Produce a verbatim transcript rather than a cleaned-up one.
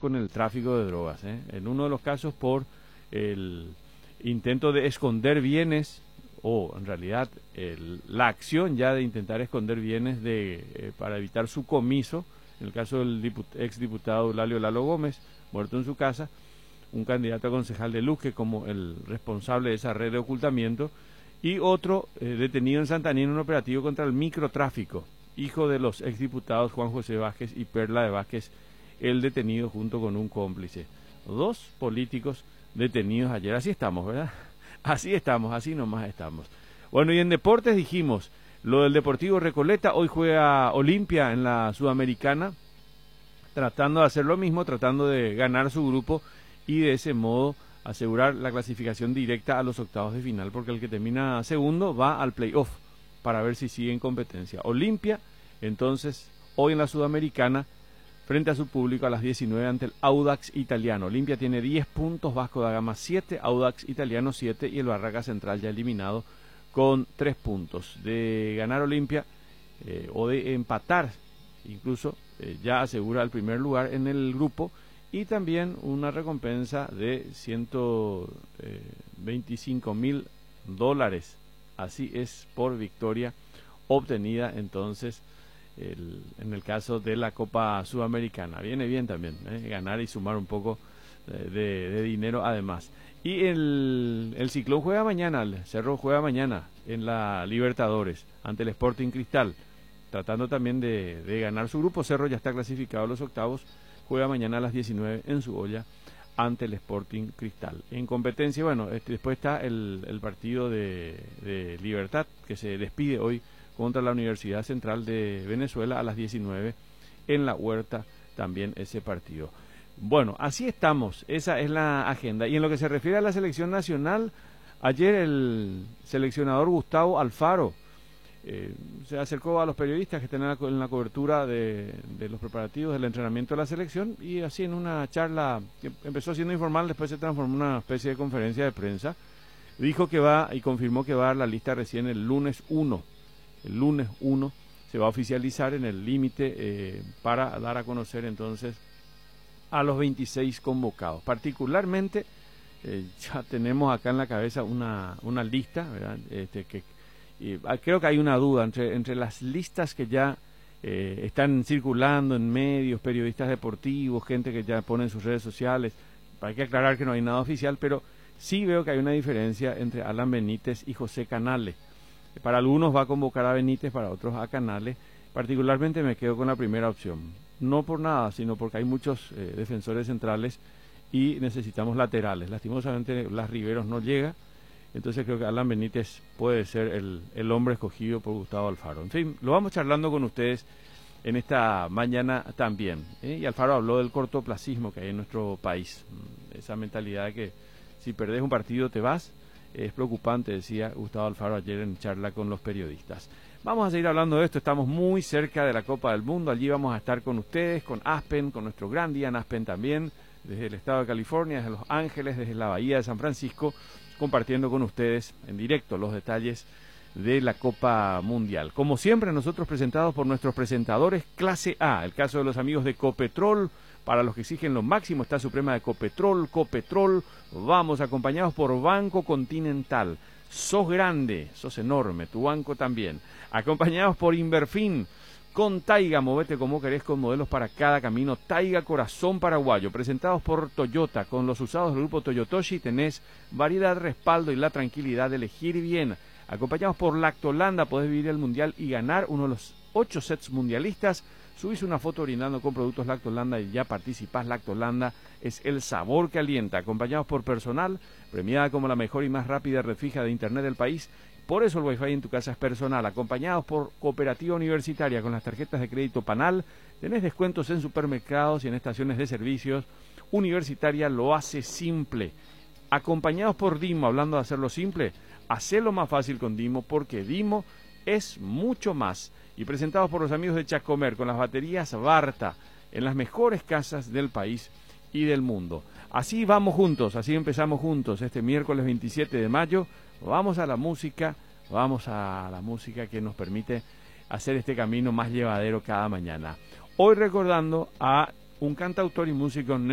con el tráfico de drogas, ¿eh? En uno de los casos por el intento de esconder bienes, o en realidad el, la acción ya de intentar esconder bienes de, eh, para evitar su comiso, en el caso del diput, exdiputado Eulalio Lalo Gómez, muerto en su casa, un candidato a concejal de Luque como el responsable de esa red de ocultamiento, y otro eh, detenido en Santa Ana en un operativo contra el microtráfico, hijo de los exdiputados Juan José Vázquez y Perla de Vázquez, el detenido junto con un cómplice. Dos políticos detenidos ayer. Así estamos, ¿verdad? Así estamos, así nomás estamos. Bueno, y en deportes dijimos, lo del Deportivo Recoleta, hoy juega Olimpia en la Sudamericana, tratando de hacer lo mismo, tratando de ganar su grupo y de ese modo asegurar la clasificación directa a los octavos de final, porque el que termina segundo va al playoff para ver si sigue en competencia. Olimpia, entonces, hoy en la Sudamericana, frente a su público a las diecinueve ante el Audax Italiano. Olimpia tiene diez puntos, Vasco da Gama siete, Audax Italiano siete y el Barraca Central ya eliminado con tres puntos. De ganar Olimpia eh, o de empatar, incluso eh, ya asegura el primer lugar en el grupo y también una recompensa de ciento veinticinco mil dólares. Así es por victoria obtenida entonces el, en el caso de la Copa Sudamericana. Viene bien también ¿eh? ganar y sumar un poco de, de, de dinero además. Y el, el Ciclón juega mañana, el Cerro juega mañana en la Libertadores ante el Sporting Cristal, tratando también de, de ganar su grupo. Cerro ya está clasificado a los octavos, juega mañana a las diecinueve en su olla ante el Sporting Cristal. En competencia, bueno, este, después está el, el partido de, de Libertad, que se despide hoy contra la Universidad Central de Venezuela a las diecinueve en la Huerta, también ese partido. Bueno, así estamos, esa es la agenda. Y en lo que se refiere a la selección nacional, ayer el seleccionador Gustavo Alfaro eh, se acercó a los periodistas que están en la, en la cobertura de, de los preparativos del entrenamiento de la selección, y así en una charla que empezó siendo informal, después se transformó en una especie de conferencia de prensa, dijo que va y confirmó que va a dar la lista recién el lunes uno. El lunes uno se va a oficializar en el límite eh, para dar a conocer entonces a los veintiséis convocados. Particularmente, eh, ya tenemos acá en la cabeza una, una lista, ¿verdad? Este, que y, creo que hay una duda entre, entre las listas que ya eh, están circulando en medios, periodistas deportivos, gente que ya pone en sus redes sociales. Hay que aclarar que no hay nada oficial, pero sí veo que hay una diferencia entre Alan Benítez y José Canales. Para algunos va a convocar a Benítez, para otros a Canales. Particularmente me quedo con la primera opción. No por nada, sino porque hay muchos eh, defensores centrales y necesitamos laterales. Lastimosamente Blas Riveros no llega, entonces creo que Alan Benítez puede ser el, el hombre escogido por Gustavo Alfaro. En fin, lo vamos charlando con ustedes en esta mañana también. ¿eh? Y Alfaro habló del cortoplacismo que hay en nuestro país. Esa mentalidad de que si perdés un partido te vas. Es preocupante, decía Gustavo Alfaro ayer en charla con los periodistas. Vamos a seguir hablando de esto, estamos muy cerca de la Copa del Mundo, allí vamos a estar con ustedes, con Aspen, con nuestro gran Ian Aspen también, desde el estado de California, desde Los Ángeles, desde la Bahía de San Francisco, compartiendo con ustedes en directo los detalles de la Copa Mundial. Como siempre, nosotros presentados por nuestros presentadores Clase A, el caso de los amigos de Copetrol. Para los que exigen lo máximo está Suprema de Copetrol, Copetrol, vamos acompañados por Banco Continental. Sos grande, sos enorme, tu banco también. Acompañados por Inverfin, con Taiga, movete como querés con modelos para cada camino. Taiga Corazón Paraguayo, presentados por Toyota, con los usados del grupo Toyotoshi tenés variedad, respaldo y la tranquilidad de elegir bien. Acompañados por Lactolanda, podés vivir el mundial y ganar uno de los ocho sets mundialistas. Subís una foto brindando con productos Lactolanda y ya participás. Lactolanda es el sabor que alienta. Acompañados por Personal, premiada como la mejor y más rápida red fija de internet del país. Por eso el Wi-Fi en tu casa es Personal. Acompañados por Cooperativa Universitaria, con las tarjetas de crédito Panal, tenés descuentos en supermercados y en estaciones de servicios. Universitaria lo hace simple. Acompañados por Dimo, hablando de hacerlo simple, hacelo más fácil con Dimo, porque Dimo es mucho más. Y presentados por los amigos de Chacomer, con las baterías Barta, en las mejores casas del país y del mundo. Así vamos juntos, así empezamos juntos este miércoles veintisiete de mayo. Vamos a la música, vamos a la música que nos permite hacer este camino más llevadero cada mañana. Hoy recordando a un cantautor y músico